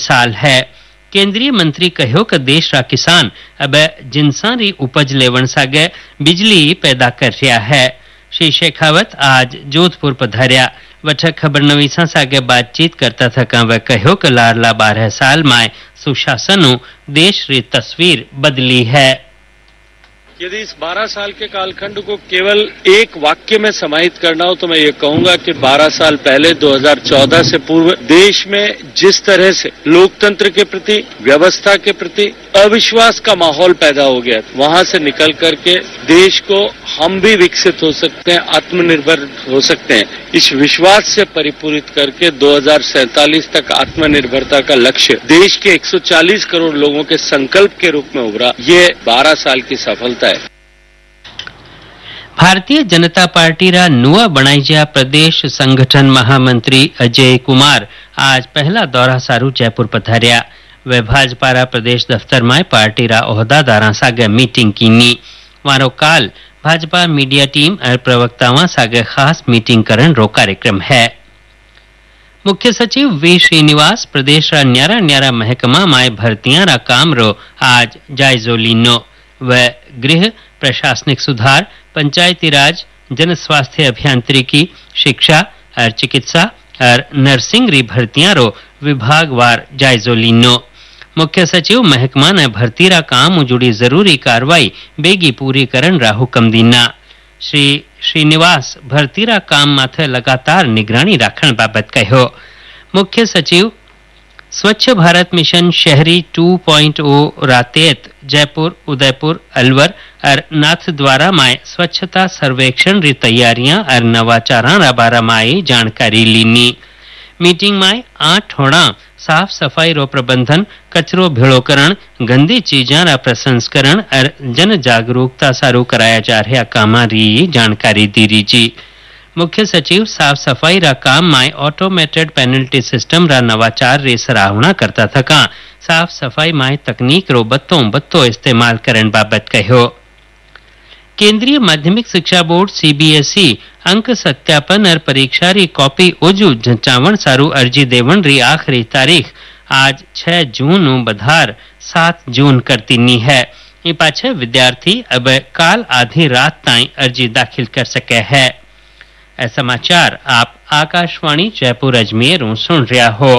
साल है। केंद्रीय मंत्री कहो कि देश रा किसान अब जिनसा री उपज लेवन सागे बिजली पैदा कर रहा है। श्री शेखावत आज जोधपुर पधार्या। वठ खबर नवीसा सागे बातचीत करता था वह कहो कि लारला 12 साल में सुशासन देश री तस्वीर बदली है। यदि इस 12 साल के कालखंड को केवल एक वाक्य में समाहित करना हो तो मैं ये कहूंगा कि 12 साल पहले 2014 से पूर्व देश में जिस तरह से लोकतंत्र के प्रति, व्यवस्था के प्रति अविश्वास का माहौल पैदा हो गया, वहां से निकल करके देश को हम भी विकसित हो सकते हैं, आत्मनिर्भर हो सकते हैं, इस विश्वास से परिपूरित करके 2047 तक आत्मनिर्भरता का लक्ष्य देश के 140 करोड़ लोगों के संकल्प के रूप में उभरा। ये 12 साल की सफलता है। भारतीय जनता पार्टी रा नुआ बनाईजा प्रदेश संगठन महामंत्री अजय कुमार आज पहला दौरा सारू जयपुर पधार्या। वे भाजपा रा प्रदेश दफ्तर में पार्टी रा ओहदादारा सागे मीटिंग कीनी। वारो काल भाजपा मीडिया टीम और प्रवक्तावां सागे खास मीटिंग करन रो कार्यक्रम है। मुख्य सचिव वी श्रीनिवास प्रदेश रा न्यारा न्यारा महकमा में भर्तियां रा काम रो आज जायजो लीनो। वह गृह, प्रशासनिक सुधार, पंचायती राज, जन स्वास्थ्य अभियांत्रिकी, शिक्षा और चिकित्सा और नर्सिंग री भर्तियां रो विभागवार जायजो लीनो। मुख्य सचिव महकमा ने भर्ती रा काम जुड़ी जरूरी कार्रवाई बेगी पूरी करन रा हुक्म दीना। श्री श्रीनिवास भर्ती रा काम माथे लगातार निगरानी राखण बाबत कहो। मुख्य सचिव स्वच्छ भारत मिशन शहरी 2.0 रातेत जयपुर, उदयपुर, अलवर और नाथद्वारा में स्वच्छता सर्वेक्षण री तैयारियां और नवाचारा रा बारा में जानकारी लीनी। मीटिंग में 8 होड़ा साफ सफाई रो प्रबंधन, कचरो भेड़ोकरण, गंदी चीजा रा प्रसंस्करण और जन जागरूकता सारू कराया जा रहा कामा री जानकारी दी रही। मुख्य सचिव साफ सफाई रा काम में ऑटोमेटेड पेनल्टी सिस्टम रा नवाचार रे सराहना करता था। साफ सफाई में तकनीक रो बत्तों इस्तेमाल करन बाबत कहो। केंद्रीय माध्यमिक शिक्षा बोर्ड CBSE अंक सत्यापन और परीक्षा री कॉपी ओजू जंचावण सारू अर्जी देवण री आखिरी तारीख आज 6 जून बधार 7 जून करतीनी है। इ पाछे विद्यार्थी अब काल आधी रात ताई अर्जी दाखिल कर सके है। समाचार आप आकाशवाणी जयपुर अजमेर सुन रहा हो।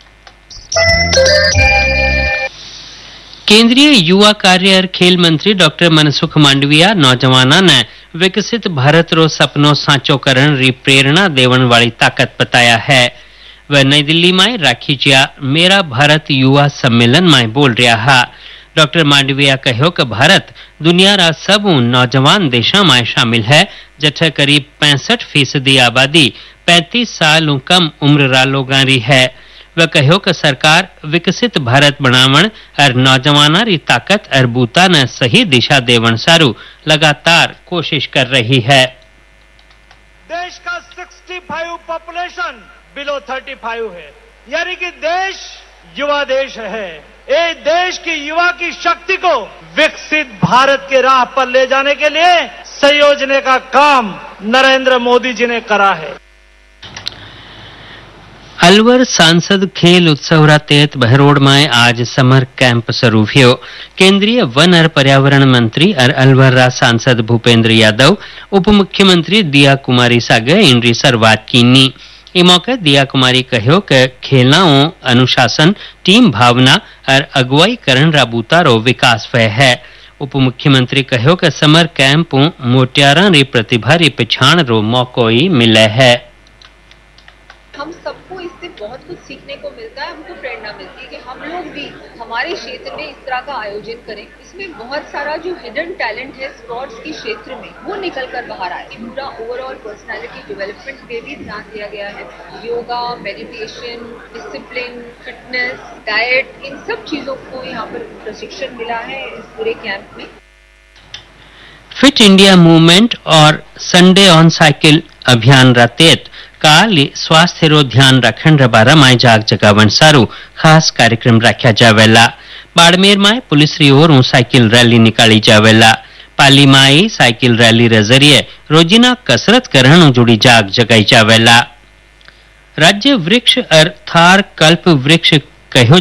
केंद्रीय युवा कार्य और खेल मंत्री डॉक्टर मनसुख मांडविया नौजवाना ने विकसित भारत रो सपनो साचो करण री प्रेरणा देवन वाली ताकत बताया है। वह नई दिल्ली में राखीजिया मेरा भारत युवा सम्मेलन में बोल रहा। डॉक्टर मांडविया कहो कि भारत दुनिया रा सब नौजवान देशों में शामिल है, जठे करीब 65% आबादी 35 साल कम उम्र रा लोगां री है। वह कहो कि सरकार विकसित भारत बनावण और नौजवाना री ताकत और बूता ने सही दिशा देवण सारू लगातार कोशिश कर रही है। देश का 65 पॉपुलेशन बिलो 35 है, यानी कि देश युवा देश है। ये देश की युवा की शक्ति को विकसित भारत के राह पर ले जाने के लिए संयोजने का काम नरेंद्र मोदी जी ने करा है। अलवर सांसद खेल उत्सव रा तहत बहरोड में आज समर कैंप शुरू हुयो। केंद्रीय वन और पर्यावरण मंत्री और अलवर रा सांसद भूपेंद्र यादव, उप मुख्यमंत्री दिया कुमारी सागे इनरी शुरुआत कीनी। इस मौके दिया कुमारी कहो कि खेलाओं अनुशासन, टीम भावना और अगुवाई करण रा बूता रो विकास हुए है। उप मुख्यमंत्री कहो कि समर कैंप मोटियारा री प्रतिभा री पछाण रो मौको ही मिले है। हम सबको इससे बहुत कुछ सीखने को मिलता है, हमको प्रेरणा मिलती है कि हम लोग भी हमारे क्षेत्र में इस तरह का आयोजन करें। इसमें बहुत सारा जो हिडन टैलेंट है स्पोर्ट्स के क्षेत्र में वो निकल कर बाहर आए। पूरा ओवरऑल पर्सनालिटी डेवलपमेंट पे भी ध्यान दिया गया है। Yoga, meditation, discipline, fitness, diet, इन सब चीजों को यहाँ पर प्रशिक्षण मिला है इस पूरे कैंप में। फिट इंडिया मूवमेंट और संडे ऑन साइकिल अभियान रा तहत काल स्वास्थ्य रो ध्यान रखन रा बारा में जाग जगावन सारू खास कार्यक्रम रखा जावेला। बाड़मेर में पुलिस री ओर साइकिल रैली निकाली जावेला। पाली में साइकिल रैली रे जरिए रोजीना कसरत करन जुड़ी जाग जगाई जावेला। राज्य वृक्ष और थार कल्प वृक्ष कहो